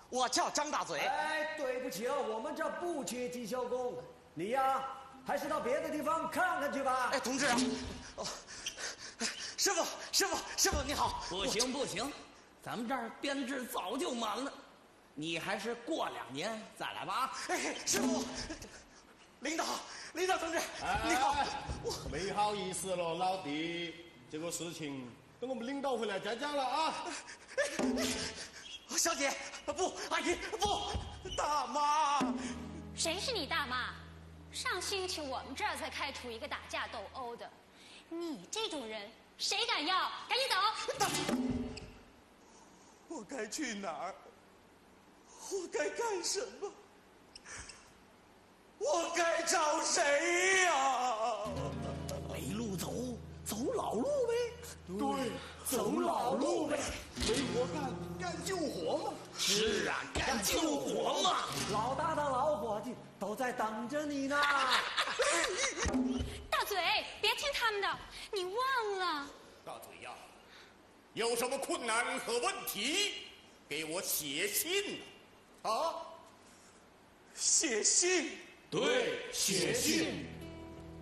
我叫张大嘴。 哎，对不起了，我们这不缺技校工，你呀，还是到别的地方看看去吧。 哎，同志啊，哦，师傅，你好。 不行，咱们这儿编制早就满了，你还是过2年再来吧。 哎，师傅，领导同志，你好。 没好意思了，老弟，这个事情等我们领导回来再讲了啊。 小姐，不，阿姨，不，大妈。 谁是你大妈？上星期我们这儿才开除一个打架斗殴的，你这种人谁敢要？赶紧走！ 我该去哪儿？我该干什么？我该找谁呀？ 没路走老路呗。 对，走老路呗。没活干救活嘛。 是啊，干救活嘛。 老大的老伙计都在等着你呢。 大嘴，别听他们的，你忘了。 大嘴呀，有什么困难和问题，给我写信啊！ 写信。 对，写信。